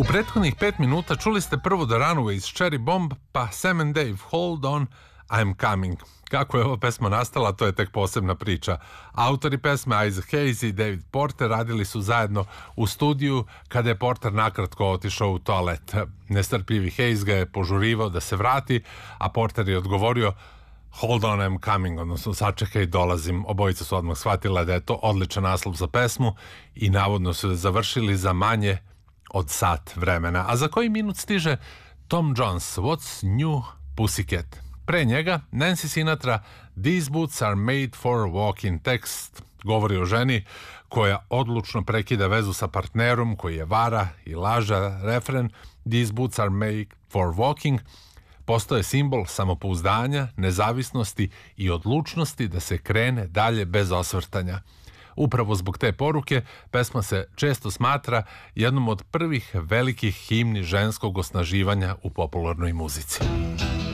U prethodnih 5 minuta čuli ste prvo The Runaways, Cherry Bomb, pa Sam and Dave, Hold On, I'm Coming. Kako je ova pesma nastala, to je tek posebna priča. Autori pesme Isaac Hayes i David Porter radili su zajedno u studiju kada je Porter nakratko otišao u toalet. Nestrpljivi Hayes ga je požurivao da se vrati, a Porter je odgovorio Hold On, I'm Coming, odnosno sačekaj, dolazim. Obojica su odmah shvatila da je to odličan naslov za pesmu i navodno su završili za manje od sat vremena. A za koji minut stiže Tom Jones, What's New Pussycat? Pre njega Nancy Sinatra, These Boots Are Made For Walking. Tekst govori o ženi koja odlučno prekida vezu sa partnerom koji je vara i laža. Refren These Boots Are Made For Walking postoje simbol samopouzdanja, nezavisnosti i odlučnosti da se krene dalje bez osvrtanja. Upravo zbog te poruke pesma se često smatra jednom od prvih velikih himni ženskog osnaživanja u popularnoj muzici.